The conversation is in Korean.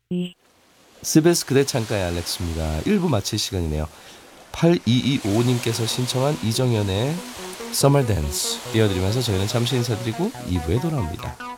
스베스 그대 창가의 알렉스입니다. 1부 마칠 시간이네요. 8225님께서 신청한 이정현의 Summer Dance 띄워드리면서 저희는 잠시 인사드리고 2부에 돌아옵니다.